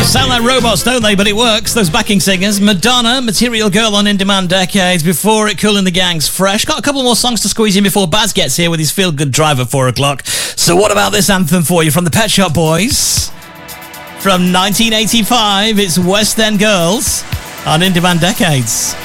Sound like robots, don't they? But it works. Those backing singers. Madonna, Material Girl on In Demand Decades. Before it, Kool and the Gang's Fresh. Got a couple more songs to squeeze in before Baz gets here with his Feel Good Drive at 4 o'clock. So what about this anthem for you from the Pet Shop Boys? From 1985, it's West End Girls on In Demand Decades.